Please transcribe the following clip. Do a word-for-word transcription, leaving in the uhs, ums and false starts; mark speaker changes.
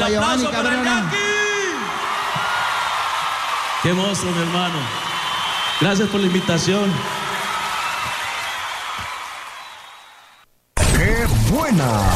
Speaker 1: para Giovanni
Speaker 2: aplauso para
Speaker 1: Cabrera.
Speaker 2: Iñaki. Qué monstruo, mi hermano. Gracias por la invitación.
Speaker 3: ¡Qué buena!